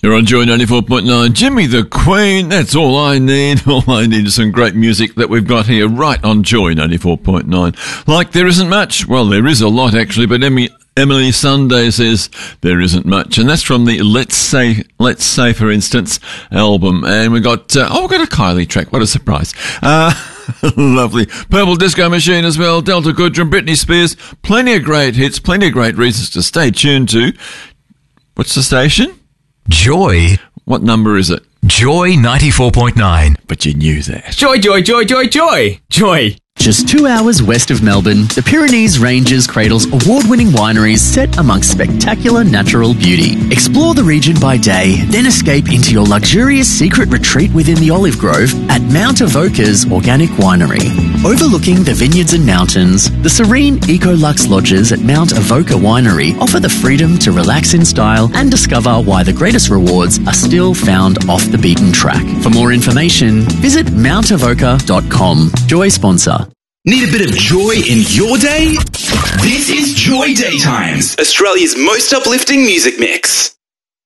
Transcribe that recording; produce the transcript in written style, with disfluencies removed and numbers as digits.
You're on Joy 94.9. Jimmy the Queen, that's all I need. All I need is some great music that we've got here right on Joy 94.9. Like there isn't much. Well, there is a lot actually, but Emily Sunday says there isn't much. And that's from the Let's Say for instance album. And we've got a Kylie track. What a surprise. Lovely. Purple Disco Machine as well. Delta Goodrum, Britney Spears. Plenty of great hits, plenty of great reasons to stay tuned to. What's the station? Joy. What number is it? Joy 94.9. But you knew that. Joy, joy, joy, joy, joy. Joy. Just 2 hours west of Melbourne, the Pyrenees Ranges cradles award-winning wineries set amongst spectacular natural beauty. Explore the region by day, then escape into your luxurious secret retreat within the olive grove at Mount Avoca's Organic Winery. Overlooking the vineyards and mountains, the serene Ecolux lodges at Mount Avoca Winery offer the freedom to relax in style and discover why the greatest rewards are still found off the beaten track. For more information, visit mountavoca.com. Joy sponsor. Need a bit of joy in your day? This is Joy Daytimes, Australia's most uplifting music mix.